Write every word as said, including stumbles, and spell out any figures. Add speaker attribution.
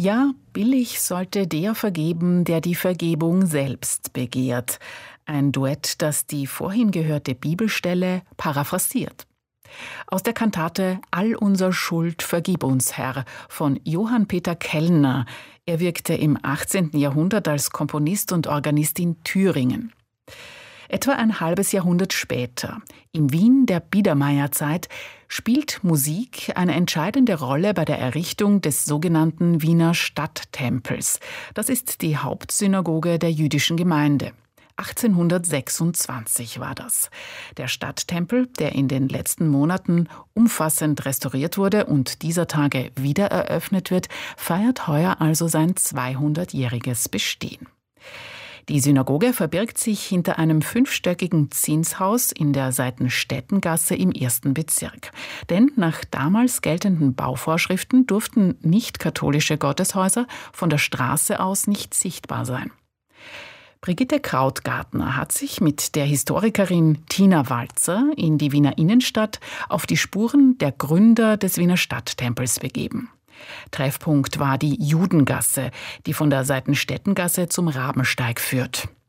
Speaker 1: Ja, billig sollte der vergeben, der die Vergebung selbst begehrt. Ein Duett, das die vorhin gehörte Bibelstelle paraphrasiert. Aus der Kantate All unser Schuld vergib uns, Herr von Johann Peter Kellner. Er wirkte im achtzehnten Jahrhundert als Komponist und Organist in Thüringen. Etwa ein halbes Jahrhundert später, im Wien der Biedermeierzeit, spielt Musik eine entscheidende Rolle bei der Errichtung des sogenannten Wiener Stadttempels. Das ist die Hauptsynagoge der jüdischen Gemeinde. achtzehnhundertsechsundzwanzig war das. Der Stadttempel, der in den letzten Monaten umfassend restauriert wurde und dieser Tage wieder eröffnet wird, feiert heuer also sein zweihundertjähriges Bestehen. Die Synagoge verbirgt sich hinter einem fünfstöckigen Zinshaus in der Seitenstättengasse im ersten Bezirk. Denn nach damals geltenden Bauvorschriften durften nicht-katholische Gotteshäuser von der Straße aus nicht sichtbar sein. Brigitte Krautgartner hat sich mit der Historikerin Tina Walzer in die Wiener Innenstadt auf die Spuren der Gründer des Wiener Stadttempels begeben. Treffpunkt war die Judengasse, die von der Seitenstättengasse zum Rabensteig führt.